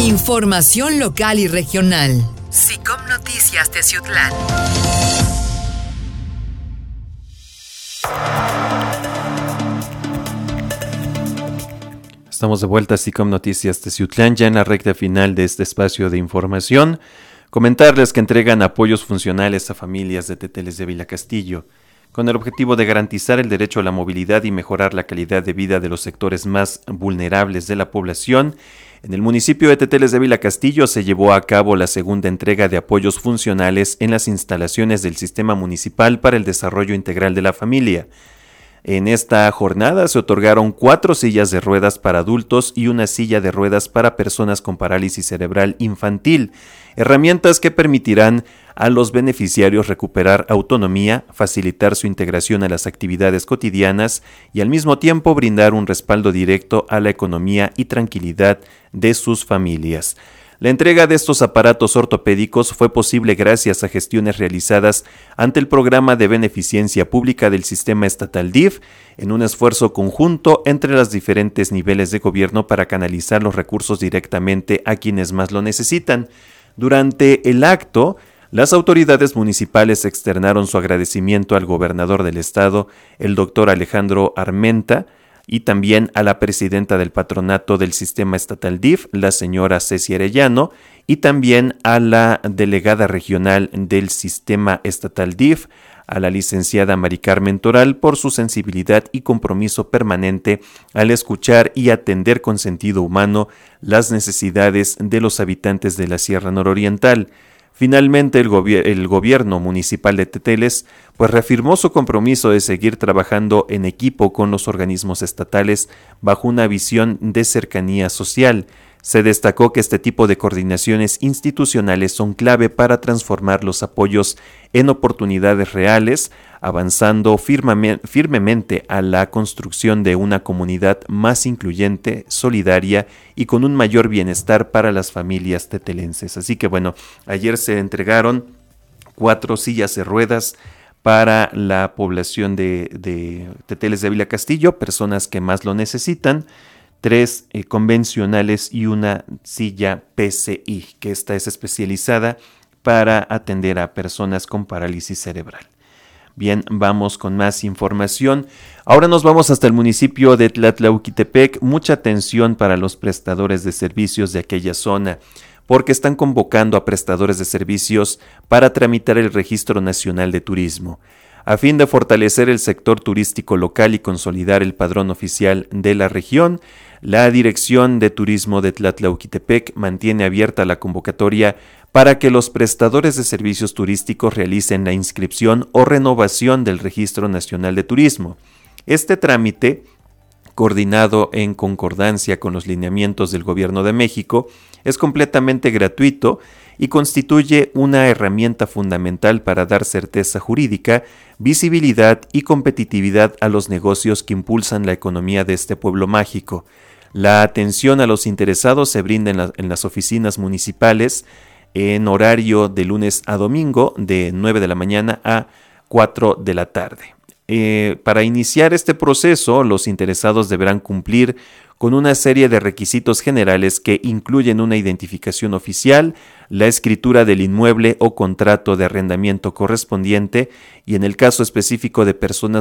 Información local y regional. SICOM Noticias Teciutlán. Estamos de vuelta a SICOM Noticias Teciutlán, ya en la recta final de este espacio de información. Comentarles que entregan apoyos funcionales a familias de Teteles de Vilacastillo, con el objetivo de garantizar el derecho a la movilidad y mejorar la calidad de vida de los sectores más vulnerables de la población. En el municipio de Teteles de Vilacastillo se llevó a cabo la segunda entrega de apoyos funcionales en las instalaciones del Sistema Municipal para el Desarrollo Integral de la Familia. En esta jornada se otorgaron 4 sillas de ruedas para adultos y una silla de ruedas para personas con parálisis cerebral infantil, herramientas que permitirán a los beneficiarios recuperar autonomía, facilitar su integración a las actividades cotidianas y al mismo tiempo brindar un respaldo directo a la economía y tranquilidad de sus familias. La entrega de estos aparatos ortopédicos fue posible gracias a gestiones realizadas ante el Programa de Beneficencia Pública del Sistema Estatal DIF, en un esfuerzo conjunto entre los diferentes niveles de gobierno para canalizar los recursos directamente a quienes más lo necesitan. Durante el acto, las autoridades municipales externaron su agradecimiento al gobernador del estado, el doctor Alejandro Armenta, y también a la presidenta del patronato del sistema estatal DIF, la señora Ceci Arellano, y también a la delegada regional del sistema estatal DIF, a la licenciada Mari Carmen Toral, por su sensibilidad y compromiso permanente al escuchar y atender con sentido humano las necesidades de los habitantes de la Sierra Nororiental. Finalmente, el gobierno municipal de Teteles reafirmó su compromiso de seguir trabajando en equipo con los organismos estatales bajo una visión de cercanía social. Se destacó que este tipo de coordinaciones institucionales son clave para transformar los apoyos en oportunidades reales, avanzando firmemente a la construcción de una comunidad más incluyente, solidaria y con un mayor bienestar para las familias tetelenses. Así que bueno, ayer se entregaron 4 sillas de ruedas para la población de Teteles de Vilacastillo, personas que más lo necesitan, 3 convencionales y una silla PCI, que esta es especializada para atender a personas con parálisis cerebral. Bien, vamos con más información. Ahora nos vamos hasta el municipio de Tlatlauquitepec. Mucha atención para los prestadores de servicios de aquella zona, porque están convocando a prestadores de servicios para tramitar el Registro Nacional de Turismo. A fin de fortalecer el sector turístico local y consolidar el padrón oficial de la región, la Dirección de Turismo de Tlatlauquitepec mantiene abierta la convocatoria para que los prestadores de servicios turísticos realicen la inscripción o renovación del Registro Nacional de Turismo. Este trámite, coordinado en concordancia con los lineamientos del Gobierno de México, es completamente gratuito y constituye una herramienta fundamental para dar certeza jurídica, visibilidad y competitividad a los negocios que impulsan la economía de este pueblo mágico. La atención a los interesados se brinda en las oficinas municipales en horario de lunes a domingo de 9 de la mañana a 4 de la tarde. Para iniciar este proceso, los interesados deberán cumplir con una serie de requisitos generales que incluyen una identificación oficial, la escritura del inmueble o contrato de arrendamiento correspondiente y en el caso específico de personas